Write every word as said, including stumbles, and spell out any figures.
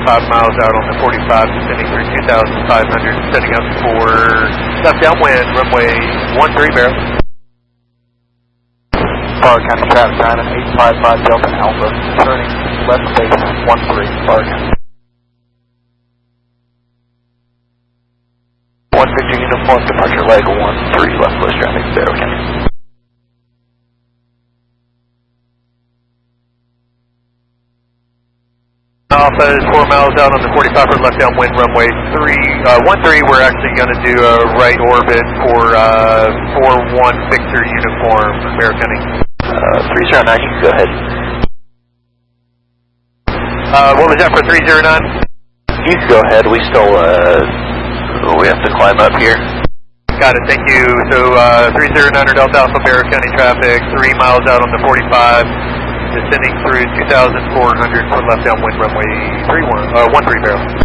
five miles out on the forty-five, descending through two thousand five hundred, setting up for left downwind, runway one three, barrel. Broward County traffic nine and eight five five Delta Alpha, turning left base one three, Broward County. one Victor Uniform, departure leg one three, left west traffic, Broward County. Alpha is four miles out on the forty-five for left downwind, runway three, uh, one three. We're actually going to do a right orbit for uh, four one Victor Uniform, Broward County. Uh, three zero nine, you can go ahead. Uh, what was that for three zero nine? You can go ahead, we still, uh, we have to climb up here. Got it, thank you. So, uh, three zero nine Delta Alpha, Broward County traffic, three miles out on the forty-five, descending through two thousand four hundred for left downwind runway three one, uh, one three, barrel.